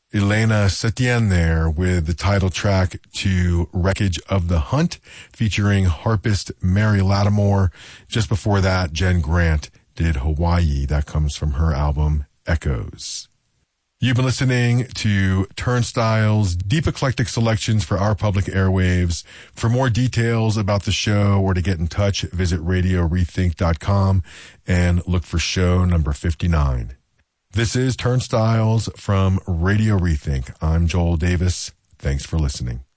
Elena Setien there with the title track to Wreckage of the Hunt, featuring harpist Mary Lattimore. Just before that, Jen Grant did Hawaii. That comes from her album Echoes. You've been listening to Turnstiles, deep eclectic selections for our public airwaves. For more details about the show or to get in touch, visit radiorethink.com and look for show number 59. This is Turnstiles from Radio Rethink. I'm Joel Davis. Thanks for listening.